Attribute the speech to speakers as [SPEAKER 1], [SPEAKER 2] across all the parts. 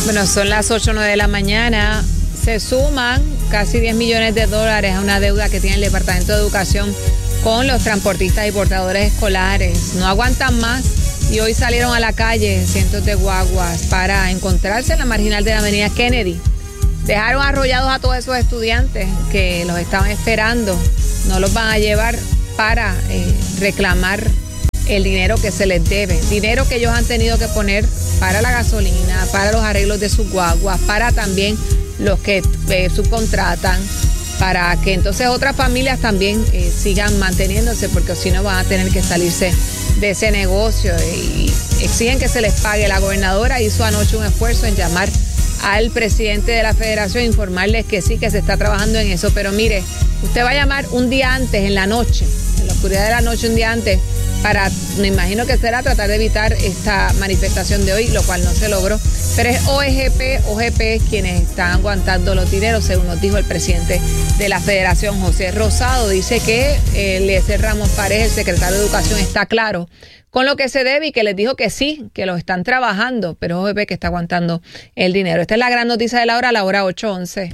[SPEAKER 1] Bueno, son las 8:09 de la mañana. Se suman casi $10 millones a una deuda que tiene el Departamento de Educación con los transportistas y portadores escolares. No aguantan más y hoy salieron a la calle cientos de guaguas para encontrarse en la marginal de la avenida Kennedy. Dejaron arrollados a todos esos estudiantes que los estaban esperando. No los van a llevar para reclamar el dinero que se les debe, dinero que ellos han tenido que poner para la gasolina, para los arreglos de sus guaguas, para también los que subcontratan, para que entonces otras familias también sigan manteniéndose, porque si no van a tener que salirse de ese negocio y exigen que se les pague. La gobernadora hizo anoche un esfuerzo en llamar al presidente de la federación e informarles que sí, que se está trabajando en eso, pero mire, usted va a llamar un día antes, en la noche, en la oscuridad de la noche, un día antes, para, me imagino que será tratar de evitar esta manifestación de hoy, lo cual no se logró. Pero es OGP quienes están aguantando los dineros, según nos dijo el presidente de la Federación, José Rosado. Dice que Eliezer Ramos Pareja, el secretario de Educación, está claro con lo que se debe y que les dijo que sí, que lo están trabajando, pero OGP que está aguantando el dinero. Esta es la gran noticia de la hora 8:11.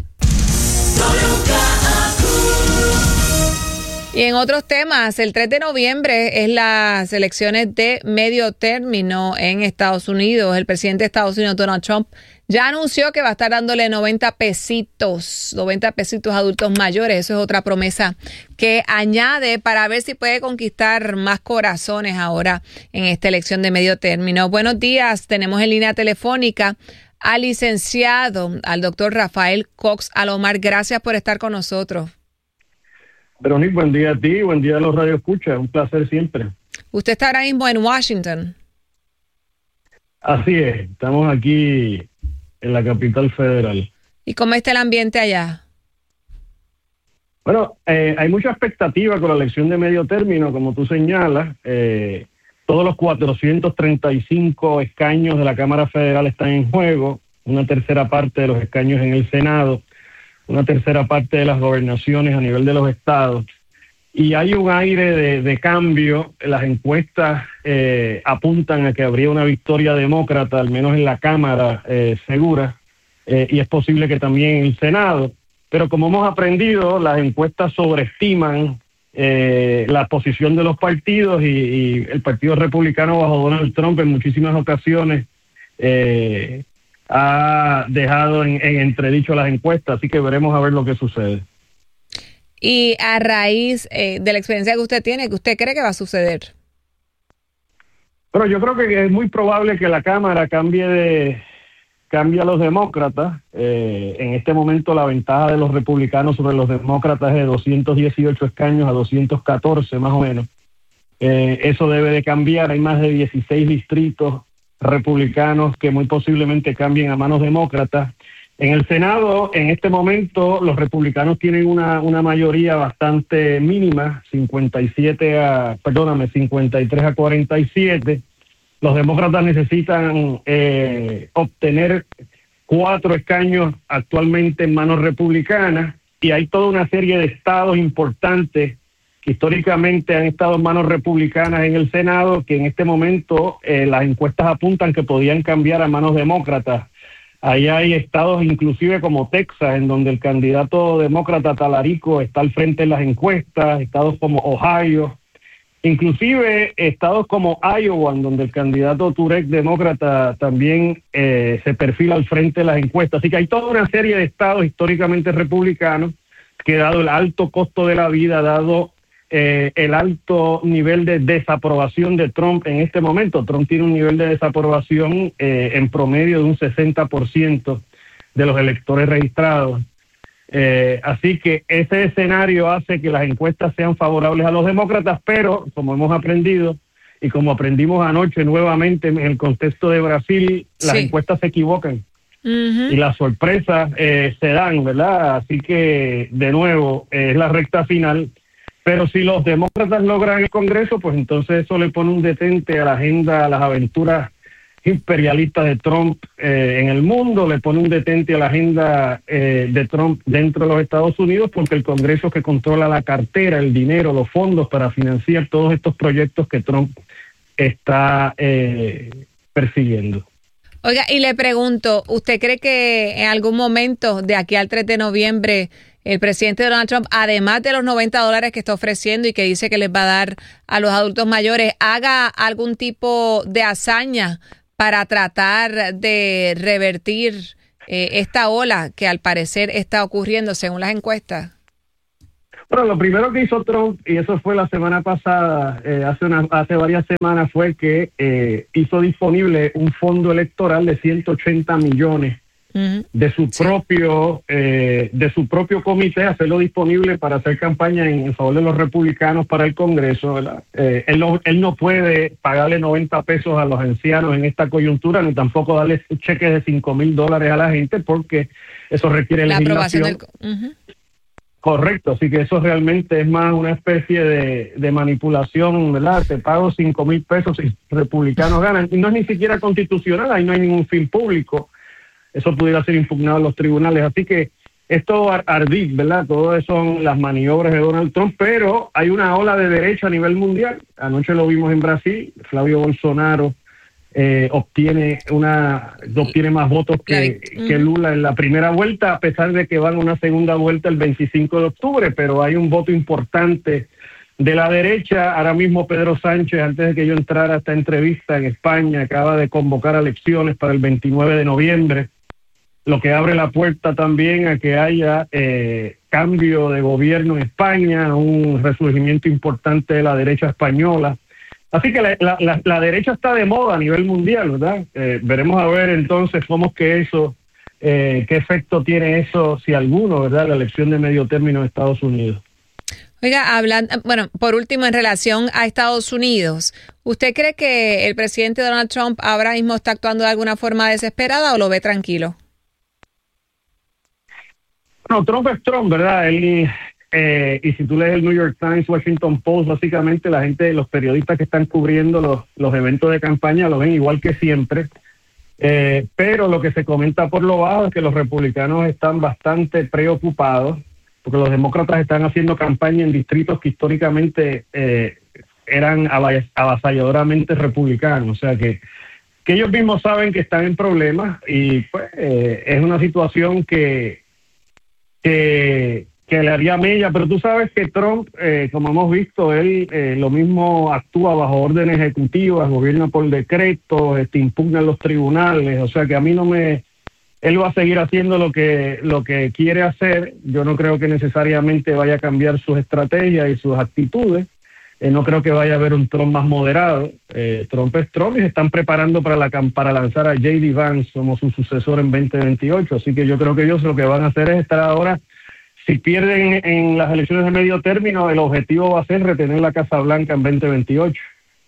[SPEAKER 1] Y en otros temas, el 3 de noviembre es las elecciones de medio término en Estados Unidos. El presidente de Estados Unidos, Donald Trump, ya anunció que va a estar dándole 90 pesitos a adultos mayores. Eso es otra promesa que añade para ver si puede conquistar más corazones ahora en esta elección de medio término. Buenos días, tenemos en línea telefónica al licenciado, al doctor Rafael Cox Alomar. Gracias por estar con nosotros.
[SPEAKER 2] Verónica, buen día a ti, buen día a los radioescuchas, un placer siempre.
[SPEAKER 1] Usted está ahora mismo en Washington.
[SPEAKER 2] Así es, estamos aquí en la capital federal.
[SPEAKER 1] ¿Y cómo está el ambiente allá?
[SPEAKER 2] Bueno, hay mucha expectativa con la elección de medio término, como tú señalas. Todos los 435 escaños de la Cámara Federal están en juego, una tercera parte de los escaños en el Senado, una tercera parte de las gobernaciones a nivel de los estados, y hay un aire de cambio. Las encuestas apuntan a que habría una victoria demócrata, al menos en la Cámara, segura, y es posible que también en el Senado, pero como hemos aprendido, las encuestas sobreestiman la posición de los partidos, y el Partido Republicano bajo Donald Trump en muchísimas ocasiones ha dejado en entredicho las encuestas, así que veremos a ver lo que sucede.
[SPEAKER 1] Y a raíz de la experiencia que usted tiene, ¿qué usted cree que va a suceder?
[SPEAKER 2] Pero yo creo que es muy probable que la Cámara cambie a los demócratas. En este momento la ventaja de los republicanos sobre los demócratas es de 218 escaños a 214 más o menos. Eso debe de cambiar. Hay más de 16 distritos republicanos que muy posiblemente cambien a manos demócratas. En el Senado, en este momento, los republicanos tienen una mayoría bastante mínima, 53 a 47. Los demócratas necesitan obtener 4 escaños actualmente en manos republicanas, y hay toda una serie de estados importantes que históricamente han estado en manos republicanas en el Senado, que en este momento las encuestas apuntan que podían cambiar a manos demócratas. Ahí hay estados inclusive como Texas, en donde el candidato demócrata Talarico está al frente en las encuestas, estados como Ohio, inclusive estados como Iowa, en donde el candidato Turek demócrata también se perfila al frente de las encuestas. Así que hay toda una serie de estados históricamente republicanos que, dado el alto costo de la vida, dado el alto nivel de desaprobación de Trump en este momento. Trump tiene un nivel de desaprobación en promedio de un 60% de los electores registrados. Así que ese escenario hace que las encuestas sean favorables a los demócratas, pero como hemos aprendido y como aprendimos anoche nuevamente en el contexto de Brasil, las encuestas se equivocan. Y las sorpresas se dan, ¿verdad? Así que, de nuevo, es la recta final. Pero si los demócratas logran el Congreso, pues entonces eso le pone un detente a la agenda, a las aventuras imperialistas de Trump en el mundo, le pone un detente a la agenda de Trump dentro de los Estados Unidos, porque el Congreso es que controla la cartera, el dinero, los fondos para financiar todos estos proyectos que Trump está persiguiendo.
[SPEAKER 1] Oiga, y le pregunto, ¿usted cree que en algún momento de aquí al 3 de noviembre el presidente Donald Trump, además de los $90 que está ofreciendo y que dice que les va a dar a los adultos mayores, haga algún tipo de hazaña para tratar de revertir esta ola que al parecer está ocurriendo según las encuestas?
[SPEAKER 2] Bueno, lo primero que hizo Trump, y eso fue la semana pasada, hace varias semanas, fue que hizo disponible un fondo electoral de 180 millones de su propio comité, hacerlo disponible para hacer campaña en favor de los republicanos para el Congreso, ¿verdad? Él no puede pagarle 90 pesos a los ancianos en esta coyuntura, ni tampoco darle cheques de $5,000 a la gente, porque eso requiere la legislación. Correcto, así que eso realmente es más una especie de manipulación, ¿verdad? Te pago 5,000 pesos y republicanos ganan. Y no es ni siquiera constitucional, ahí no hay ningún fin público. Eso pudiera ser impugnado en los tribunales. Así que esto ardid, ¿verdad? Todo eso son las maniobras de Donald Trump, pero hay una ola de derecha a nivel mundial. Anoche lo vimos en Brasil. Flavio Bolsonaro obtiene más votos que Lula en la primera vuelta, a pesar de que van a una segunda vuelta el 25 de octubre, pero hay un voto importante de la derecha. Ahora mismo Pedro Sánchez, antes de que yo entrara a esta entrevista en España, acaba de convocar elecciones para el 29 de noviembre, lo que abre la puerta también a que haya cambio de gobierno en España, un resurgimiento importante de la derecha española. Así que la derecha está de moda a nivel mundial, ¿verdad? Veremos a ver entonces cómo es que eso, qué efecto tiene eso, si alguno, ¿verdad? La elección de medio término en Estados Unidos.
[SPEAKER 1] Oiga, por último, en relación a Estados Unidos, ¿usted cree que el presidente Donald Trump ahora mismo está actuando de alguna forma desesperada o lo ve tranquilo?
[SPEAKER 2] No, Trump es Trump, ¿verdad? Él... y si tú lees el New York Times, Washington Post, básicamente la gente, los periodistas que están cubriendo los eventos de campaña lo ven igual que siempre, pero lo que se comenta por lo bajo es que los republicanos están bastante preocupados porque los demócratas están haciendo campaña en distritos que históricamente eran avasalladoramente republicanos, o sea que ellos mismos saben que están en problemas y pues es una situación que le haría mella, pero tú sabes que Trump, como hemos visto, él lo mismo actúa bajo órdenes ejecutivas, gobierna por decreto, impugna en los tribunales, o sea que a mí él va a seguir haciendo lo que quiere hacer. Yo no creo que necesariamente vaya a cambiar sus estrategias y sus actitudes, no creo que vaya a haber un Trump más moderado. Trump es Trump y se están preparando para lanzar a J.D. Vance como su sucesor en 2028, así que yo creo que ellos lo que van a hacer es estar ahora. Si pierden en las elecciones de medio término, el objetivo va a ser retener la Casa Blanca en 2028.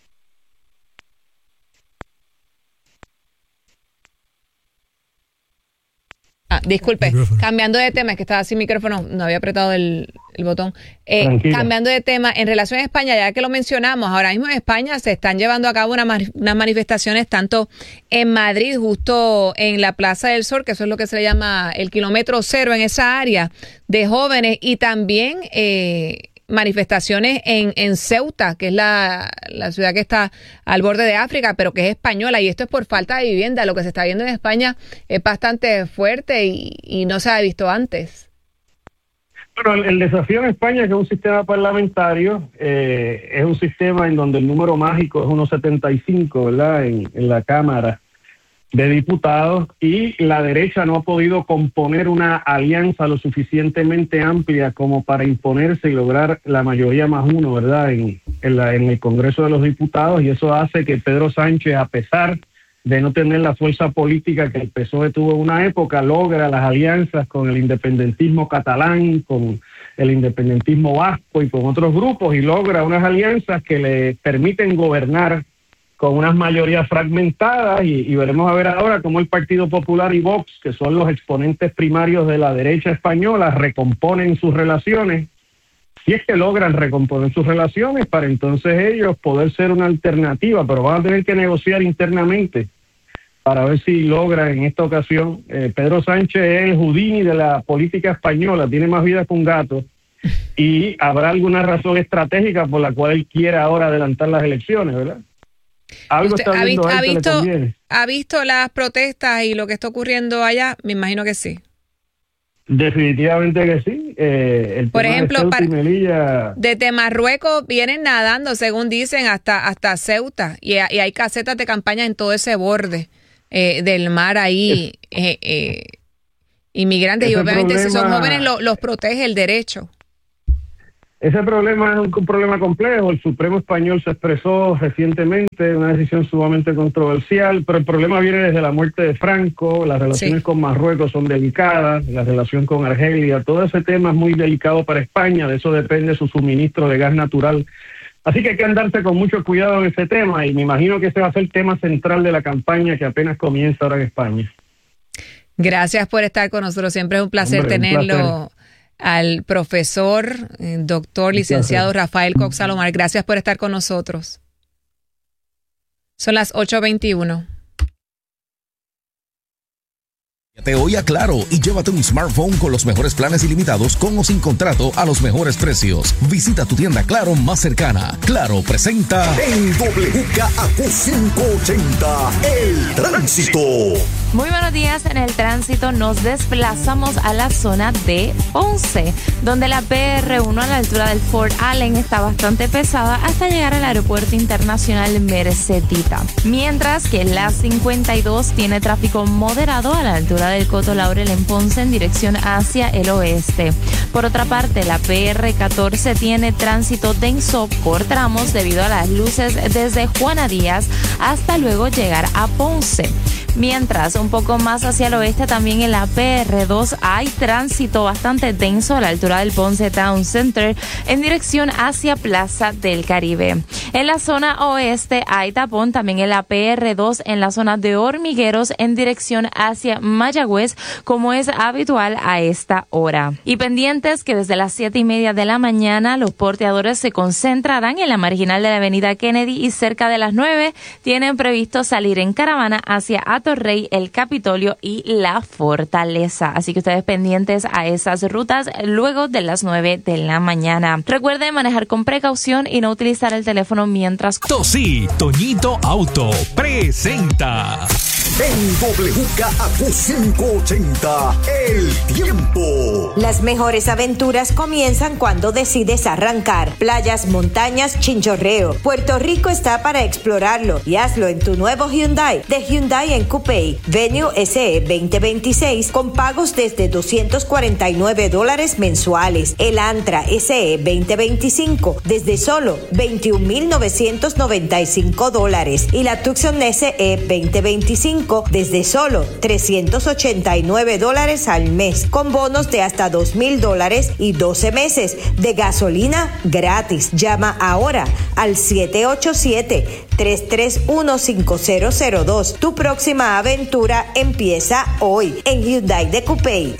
[SPEAKER 1] Disculpe, cambiando de tema, es que estaba sin micrófono, no había apretado el botón. Cambiando de tema, en relación a España, ya que lo mencionamos, ahora mismo en España se están llevando a cabo unas manifestaciones tanto en Madrid, justo en la Plaza del Sol, que eso es lo que se le llama el kilómetro cero en esa área, de jóvenes, y también manifestaciones en Ceuta, que es la ciudad que está al borde de África, pero que es española, y esto es por falta de vivienda. Lo que se está viendo en España es bastante fuerte y no se ha visto antes.
[SPEAKER 2] Bueno, el desafío en España es que es un sistema parlamentario, es un sistema en donde el número mágico es 1,75, ¿verdad? En la Cámara de Diputados, y la derecha no ha podido componer una alianza lo suficientemente amplia como para imponerse y lograr la mayoría más uno, ¿verdad? En el Congreso de los Diputados, y eso hace que Pedro Sánchez, a pesar de no tener la fuerza política que el PSOE tuvo en una época, logra las alianzas con el independentismo catalán, con el independentismo vasco y con otros grupos, y logra unas alianzas que le permiten gobernar con unas mayorías fragmentadas, y veremos a ver ahora cómo el Partido Popular y Vox, que son los exponentes primarios de la derecha española, recomponen sus relaciones, si es que logran recomponer sus relaciones, para entonces ellos poder ser una alternativa, pero van a tener que negociar internamente para ver si logran en esta ocasión. Pedro Sánchez es el Houdini de la política española, tiene más vida que un gato, y habrá alguna razón estratégica por la cual él quiere ahora adelantar las elecciones, ¿verdad? Algo está viendo ahí que le conviene.
[SPEAKER 1] ¿Ha visto las protestas y lo que está ocurriendo allá? Me imagino que sí.
[SPEAKER 2] Definitivamente que sí.
[SPEAKER 1] Por ejemplo, desde Marruecos vienen nadando, según dicen, hasta Ceuta. Y hay casetas de campaña en todo ese borde del mar ahí. Inmigrantes. Y obviamente si son jóvenes los protege el derecho.
[SPEAKER 2] Ese problema es un problema complejo. El Supremo español se expresó recientemente, una decisión sumamente controversial, pero el problema viene desde la muerte de Franco. Las relaciones con Marruecos son delicadas, la relación con Argelia, todo ese tema es muy delicado para España, de eso depende su suministro de gas natural. Así que hay que andarse con mucho cuidado en ese tema, y me imagino que ese va a ser el tema central de la campaña que apenas comienza ahora en España.
[SPEAKER 1] Gracias por estar con nosotros, siempre es un placer tenerlo. Un placer. Al profesor, doctor, licenciado Rafael Cox Salomar. Gracias por estar con nosotros. Son las 8:21.
[SPEAKER 3] Te hoy a Claro y llévate un smartphone con los mejores planes ilimitados con o sin contrato a los mejores precios. Visita tu tienda Claro más cercana. Claro presenta
[SPEAKER 4] en WKAQ 580 El Tránsito.
[SPEAKER 5] Muy buenos días. En el tránsito nos desplazamos a la zona de Ponce, donde la PR1 a la altura del Fort Allen está bastante pesada hasta llegar al aeropuerto internacional Mercedita. Mientras que la 52 tiene tráfico moderado a la altura del Coto Laurel en Ponce en dirección hacia el oeste. Por otra parte, la PR14 tiene tránsito denso por tramos debido a las luces desde Juana Díaz hasta luego llegar a Ponce. Mientras, un poco más hacia el oeste, también en la PR2 hay tránsito bastante denso a la altura del Ponce Town Center en dirección hacia Plaza del Caribe. En la zona oeste hay tapón también en la PR2 en la zona de Hormigueros en dirección hacia Mayagüez, como es habitual a esta hora. Y pendientes que desde las 7:30 de la mañana los porteadores se concentrarán en la marginal de la avenida Kennedy y cerca de las 9 tienen previsto salir en caravana hacia Atorrey, el Capitolio y la Fortaleza. Así que ustedes pendientes a esas rutas luego de las 9 de la mañana. Recuerden manejar con precaución y no utilizar el teléfono mientras...
[SPEAKER 6] Sí, Toñito Auto presenta
[SPEAKER 4] en WKAQ 580 El Tiempo.
[SPEAKER 7] Las mejores aventuras comienzan cuando decides arrancar. Playas, montañas, chinchorreo. Puerto Rico está para explorarlo y hazlo en tu nuevo Hyundai de Hyundai en Coupé. Venue SE 2026 con pagos desde $249 mensuales. El Antra SE 2025 desde solo $21,995 y la Tucson SE 2025 desde solo $389 al mes, con bonos de hasta $2,000 y 12 meses de gasolina gratis. Llama ahora al 787-331-5002. Tu próxima aventura empieza hoy en Hyundai de Coupé.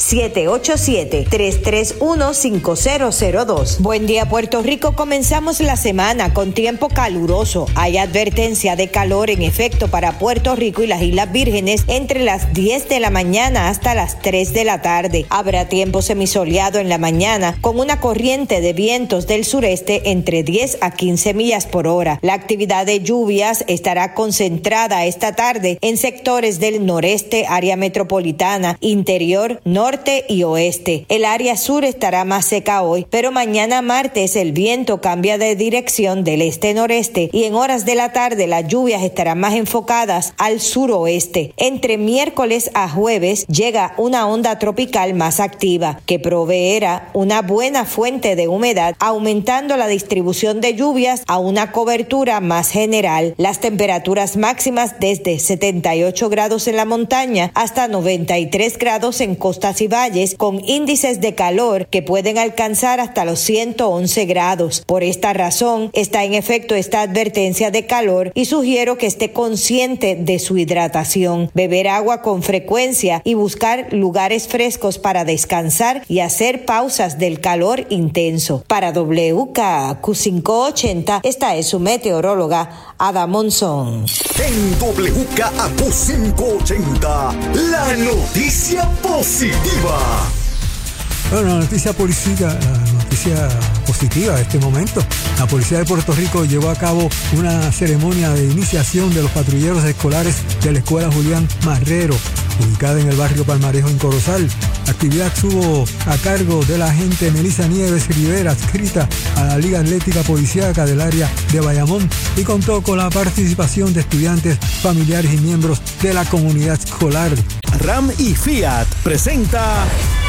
[SPEAKER 7] 787-331-5002. Buen día, Puerto Rico. Comenzamos la semana con tiempo caluroso. Hay advertencia de calor en efecto para Puerto Rico y las Islas Vírgenes entre las 10 de la mañana hasta las 3 de la tarde. Habrá tiempo semisoleado en la mañana con una corriente de vientos del sureste entre 10 a 15 millas por hora. La actividad de lluvias estará concentrada esta tarde en sectores del noreste, área metropolitana, interior, norte y oeste. El área sur estará más seca hoy, pero mañana martes el viento cambia de dirección del este-noreste y en horas de la tarde las lluvias estarán más enfocadas al suroeste. Entre miércoles a jueves llega una onda tropical más activa que proveerá una buena fuente de humedad, aumentando la distribución de lluvias a una cobertura más general. Las temperaturas máximas desde 78 grados en la montaña hasta 93 grados en costas y valles, con índices de calor que pueden alcanzar hasta los 111 grados. Por esta razón está en efecto esta advertencia de calor y sugiero que esté consciente de su hidratación. Beber agua con frecuencia y buscar lugares frescos para descansar y hacer pausas del calor intenso. Para WKAQ 580, esta es su meteoróloga Ada Monzón.
[SPEAKER 4] En WKAQ 580, la noticia positiva.
[SPEAKER 8] Bueno, la noticia noticia positiva de este momento. La Policía de Puerto Rico llevó a cabo una ceremonia de iniciación de los patrulleros escolares de la Escuela Julián Marrero, ubicada en el barrio Palmarejo en Corozal. La actividad estuvo a cargo de la agente Melissa Nieves Rivera, adscrita a la Liga Atlética Policíaca del área de Bayamón, y contó con la participación de estudiantes, familiares y miembros de la comunidad escolar.
[SPEAKER 3] Ram y Fiat presenta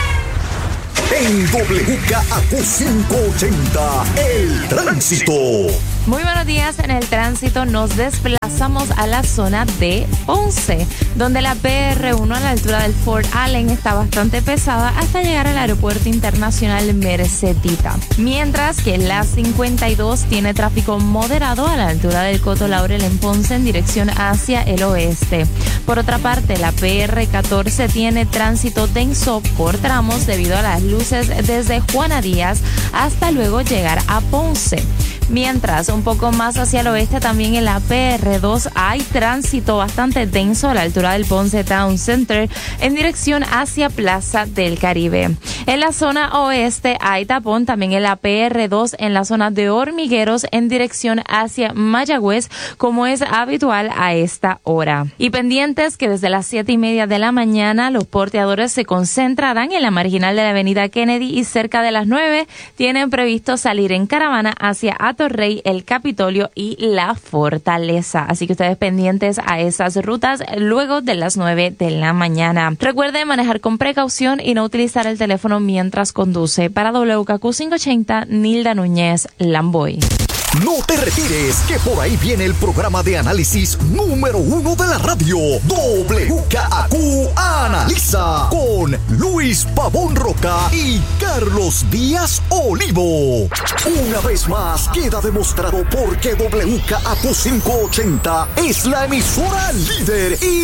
[SPEAKER 4] En WKAQ 580, el tránsito.
[SPEAKER 5] Muy buenos días. En el tránsito nos desplazamos a la zona de Ponce, donde la PR1 a la altura del Fort Allen está bastante pesada hasta llegar al aeropuerto internacional Mercedita. Mientras que la 52 tiene tráfico moderado a la altura del Coto Laurel en Ponce en dirección hacia el oeste. Por otra parte, la PR14 tiene tránsito denso por tramos debido a las luces desde Juana Díaz hasta luego llegar a Ponce. Mientras, un poco más hacia el oeste, también en la PR2 hay tránsito bastante denso a la altura del Ponce Town Center en dirección hacia Plaza del Caribe. En la zona oeste hay tapón también en la PR2 en la zona de Hormigueros en dirección hacia Mayagüez, como es habitual a esta hora. Y pendientes que desde las 7:30 de la mañana los porteadores se concentrarán en la marginal de la avenida Kennedy y cerca de las 9 tienen previsto salir en caravana hacia Atorrey, el Capitolio y la Fortaleza. Así que ustedes pendientes a esas rutas luego de las 9 de la mañana. Recuerde manejar con precaución y no utilizar el teléfono mientras conduce. Para WKQ 580, Nilda Núñez, Lamboy.
[SPEAKER 4] No te retires, que por ahí viene el programa de análisis número 1 de la radio. WKAQ Analiza, con Luis Pavón Roca y Carlos Díaz Olivo. Una vez más queda demostrado por qué WKAQ 580 es la emisora líder y